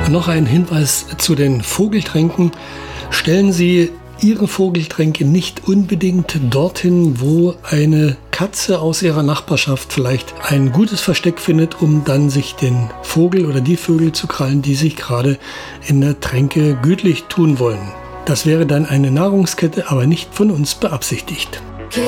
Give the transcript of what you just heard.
Noch ein Hinweis zu den Vogeltränken. Stellen Sie Ihre Vogeltränke nicht unbedingt dorthin, wo eine Katze aus Ihrer Nachbarschaft vielleicht ein gutes Versteck findet, um dann sich den Vogel oder die Vögel zu krallen, die sich gerade in der Tränke gütlich tun wollen. Das wäre dann eine Nahrungskette, aber nicht von uns beabsichtigt.